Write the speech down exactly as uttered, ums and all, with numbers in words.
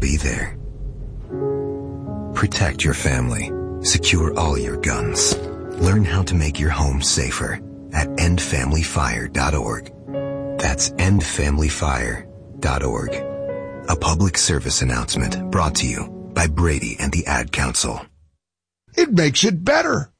be there. Protect your family. Secure all your guns. Learn how to make your home safer at end family fire dot org. That's end family fire dot org. A public service announcement brought to you by Brady and the Ad Council. It makes it better.